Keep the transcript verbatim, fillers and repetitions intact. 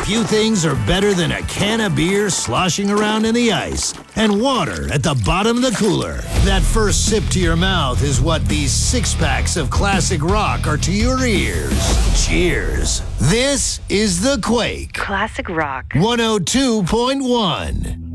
Few things are better than a can of beer sloshing around in the ice and water at the bottom of the cooler. That first sip to your mouth is what these six packs of classic rock are to your ears. Cheers. This is The Quake. Classic rock. one oh two point one.